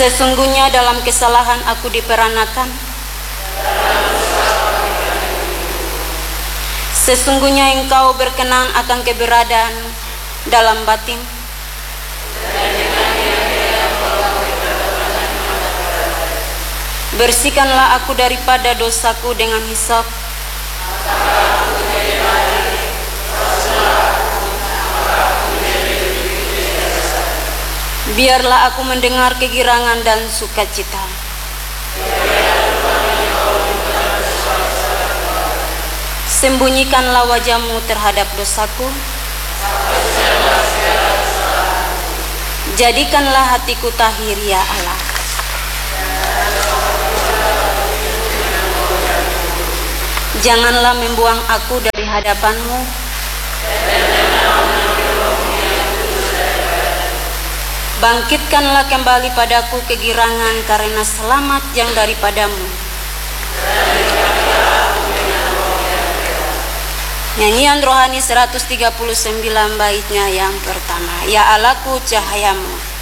Sesungguhnya dalam kesalahan aku diperanakan, sesungguhnya Engkau berkenan akan keberadaan dalam batin. Bersihkanlah aku daripada dosaku dengan hisap, biarlah aku mendengar kegirangan dan sukacita. Sembunyikanlah wajah-Mu terhadap dosaku, jadikanlah hatiku tahir ya Allah. Janganlah membuang aku dari hadapan-Mu, bangkitkanlah kembali padaku kegirangan karena selamat yang daripada-Mu. Nyanyian rohani 139 baitnya yang pertama. Ya Allahku, cahaya-Mu.